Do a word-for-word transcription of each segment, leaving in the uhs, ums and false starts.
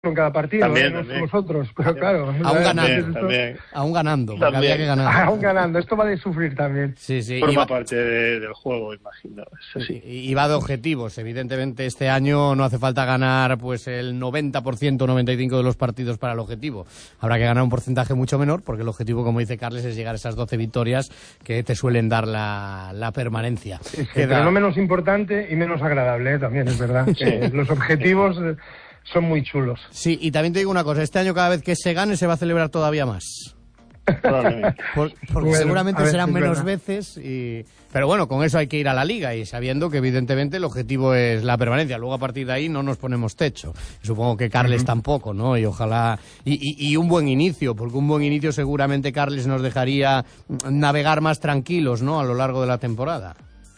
en cada partido, también, ¿eh? No también. somos otros, pero claro. Aún ganando, esto... también. aún ganando, porque También. había que ganar. Aún ganando, esto va de sufrir también. Sí, sí. Forma Iba... parte de, del juego, imagino. Eso sí. Y va de objetivos. Evidentemente, este año no hace falta ganar pues el noventa por ciento, noventa y cinco por ciento de los partidos para el objetivo. Habrá que ganar un porcentaje mucho menor, porque el objetivo, como dice Carles, es llegar a esas doce victorias que te suelen dar la, la permanencia. Sí, sí, Queda... Pero no menos importante y menos agradable, ¿eh? También, es verdad. Sí. Que los objetivos son muy chulos. Sí, y también te digo una cosa, este año cada vez que se gane se va a celebrar todavía más. Probablemente. Por, porque Bueno, seguramente a ver, serán es menos verdad. veces y... Pero bueno, con eso hay que ir a la Liga y sabiendo que evidentemente el objetivo es la permanencia. Luego a partir de ahí no nos ponemos techo. Supongo que Carles uh-huh. tampoco, ¿no? Y ojalá... Y, y, y un buen inicio, porque un buen inicio seguramente Carles nos dejaría navegar más tranquilos, ¿no? A lo largo de la temporada.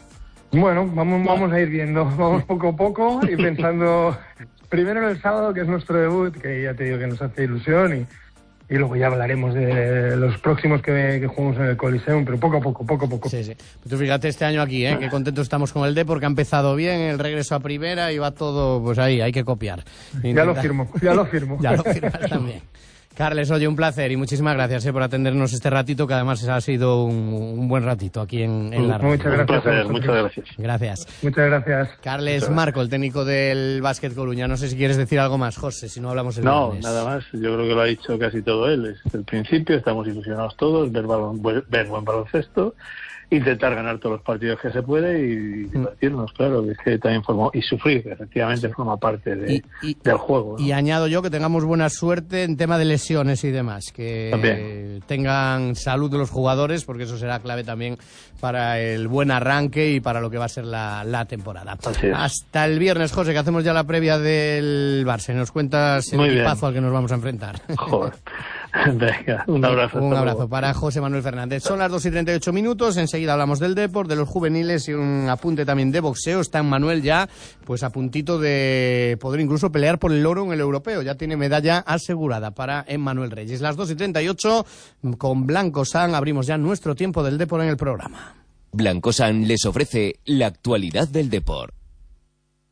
Bueno, vamos, vamos a ir viendo. Vamos poco a poco y pensando... Primero en el sábado, que es nuestro debut, que ya te digo que nos hace ilusión, y, y luego ya hablaremos de los próximos que, que jugamos en el Coliseum, pero poco a poco, poco a poco. Sí, sí. Pues tú fíjate este año aquí, ¿eh? Qué contentos estamos con el D, porque ha empezado bien, el regreso a primera y va todo, pues ahí, hay que copiar. Intenta... Ya lo firmo, ya lo firmo. Ya lo firmas también. Carles, oye, un placer y muchísimas gracias eh, por atendernos este ratito, que además ha sido un, un buen ratito aquí en, en la radio. Muchas gracias. Un placer, muchas gracias. Gracias. Muchas gracias. Carles muchas Marco, el técnico del Básquet Coruña. No sé si quieres decir algo más, José, si no hablamos el No, viernes. nada más. Yo creo que lo ha dicho casi todo él. Desde el principio estamos ilusionados todos, ver, balon, ver buen baloncesto, intentar ganar todos los partidos que se puede y divertirnos, claro, que es que también forma, y sufrir, que efectivamente forma parte de, y, y, del juego, ¿no? Y añado yo que tengamos buena suerte en tema de lesiones y demás, que también. tengan salud los jugadores, porque eso será clave también para el buen arranque y para lo que va a ser la, la temporada. Así es. Hasta el viernes, José, que hacemos ya la previa del Barça. Nos cuentas el equipazo al que nos vamos a enfrentar. Joder. Venga, un abrazo. Un abrazo para José Manuel Fernández. Son las dos y treinta y ocho minutos, enseguida hablamos del deporte, de los juveniles y un apunte también de boxeo. Está Manuel ya pues a puntito de poder incluso pelear por el oro en el europeo. Ya tiene medalla asegurada para Emmanuel Reyes. Las dos y treinta y ocho, con Blanco San abrimos ya nuestro tiempo del deporte en el programa. Blanco San les ofrece la actualidad del deporte.